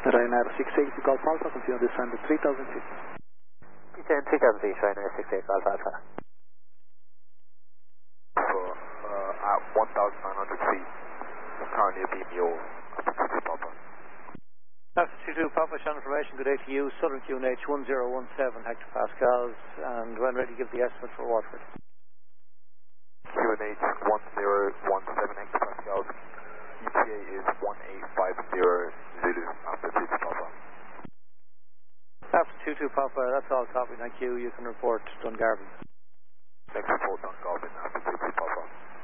Ryanair 68 Golf Alpha, continue descend to 3000 feet. Descend 3000 feet, Ryanair 68 Golf Alpha. So, at 1,900 feet, currently a BMO, Papa. That's 22 Papa, Shannon information, good day to you, Southern QNH 1017 hectopascals, and when ready give the estimate for Waterford. QNH 1017 hectopascals, ETA is 1850 Zulu after 22 Papa. After 22 Papa, that's all copy, thank you, you can report Dungarvan. Next report Dungarvan after 22 Papa.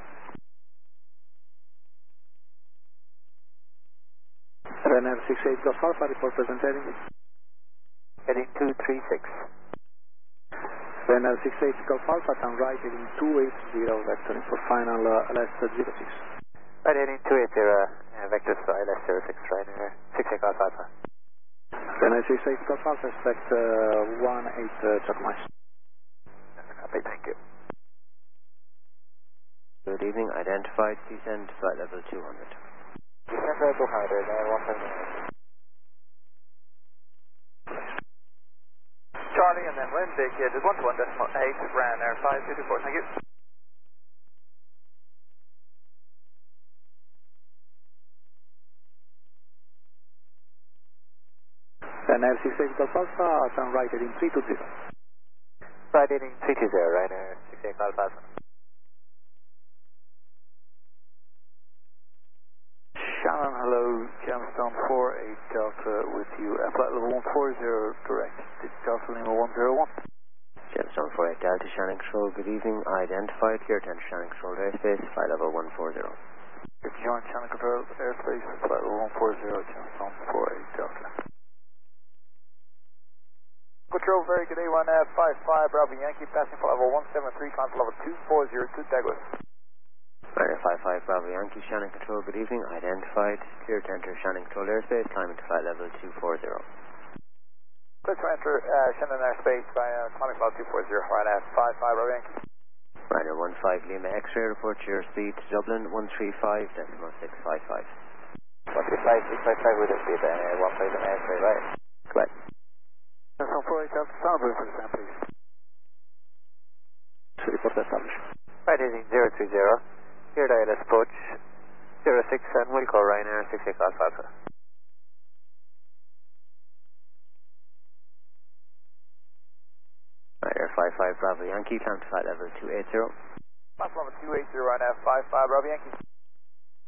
Ryanair 68 Golf Alpha, report present heading. Heading 236. Ryanair 68 Golf Alpha, turn right heading 280, vectoring for final left 06. Right heading 280, vector for ILS 06, Ryanair 68 Golf Alpha. Ryanair 68 Golf Alpha, expect 18 check miles. Copy, thank you. Good evening, identified, descend to flight level 200. Descend to 200, 179. Charlie, and then wind vacated 121.8, Ryanair 554, thank you. Ryanair 68 Golf Alpha, turn right heading 320. Right heading 320, Ryanair 68 Golf Alpha. Shannon, hello, Gemstone 48 Delta with you, flight level 140 direct, Delta Lima 101. Gemstone 48 Delta, Shannon Control, good evening, identified, clear to enter Shannon Control airspace, flight level 140. Join Shannon Control airspace, flight level 140, Gemstone 48 Delta. Control, very good day, Ryanair 55 Bravo Yankee, passing flight level 173, climb to level 240, good Douglas. Ryanair 55 Bravo Yankee, Shannon Control, good evening, identified, clear to enter Shannon Control airspace, climbing to flight level 240. Clear to enter Shannon airspace by climbing level 240, Ryanair 55 Bravo Yankee. Ryanair 15 Lima X-ray, report to your speed to Dublin 135.655. 135.655 with a speed, 15 Lima X-ray, right? Correct. Gemstone 48 Delta, sound brief for the sound, please. Report established. Right heading 030. Cleared ILS approach 06 and we'll call Ryanair 68 Golf Alpha. Ryanair 55 Bravo Yankee, climb to flight level 280. Flight level 280, Ryanair 55 Bravo Yankee.